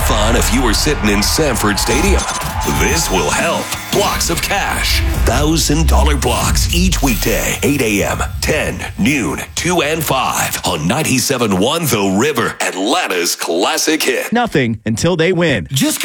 fun if you were sitting in Sanford Stadium. This will help. Blocks of cash. $1,000 blocks each weekday, 8 a.m., 10, noon, 2, and 5 on 97.1 The River, Atlanta's classic hit. Nothing until they win. Just